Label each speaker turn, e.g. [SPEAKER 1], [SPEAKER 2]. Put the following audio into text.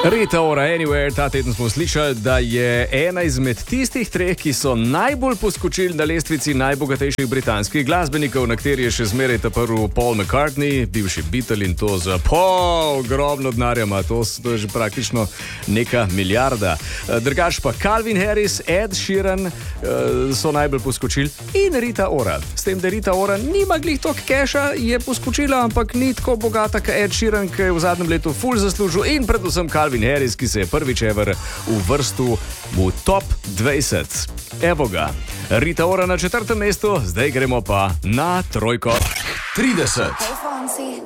[SPEAKER 1] Rita Ora Anywhere, ta teden smo slišali, da je ena izmed tistih treh, ki so najbolj poskočili na lestvici najbogatejših britanskih glasbenikov, na kateri je še zmeraj prvi Paul McCartney, bivši Beatle, in to za ogromno denarja, to je že praktično neka milijarda. Drugač pa Calvin Harris, Ed Sheeran so najbolj poskočili in Rita Ora. S tem, da Rita Ora nima glih toliko keša, je poskočila, ampak ni tako bogata kot Ed Sheeran, ki je v zadnjem letu ful zaslužil, in predvsem Calvin Harris, ki se je prvič ever uvrstil v top 20. Evo ga, Rita Ora na 4. mestu, zdaj gremo pa na trojko.
[SPEAKER 2] 30.